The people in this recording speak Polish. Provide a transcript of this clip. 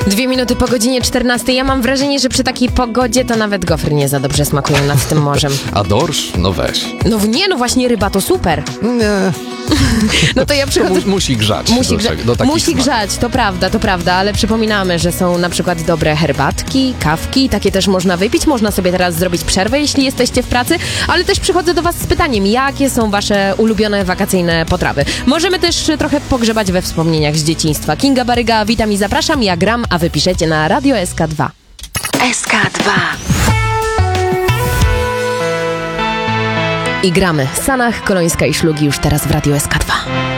2 minuty po godzinie 14. Ja mam wrażenie, że przy takiej pogodzie to nawet gofry nie za dobrze smakują nad tym morzem. A dorsz? No weź. No właśnie ryba to super. Nie. No to ja przychodzę... Musi grzać. Musi grzać, to prawda, ale przypominamy, że są na przykład dobre herbatki, kawki, takie też można wypić, można sobie teraz zrobić przerwę, jeśli jesteście w pracy, ale też przychodzę do was z pytaniem, jakie są wasze ulubione wakacyjne potrawy. Możemy też trochę pogrzebać we wspomnieniach z dzieciństwa. Kinga Baryga, witam i zapraszam, ja gram, a wy piszecie na Radio SK2. SK2. I gramy. Sanach, Kolońska i Szlugi już teraz w Radio SK2.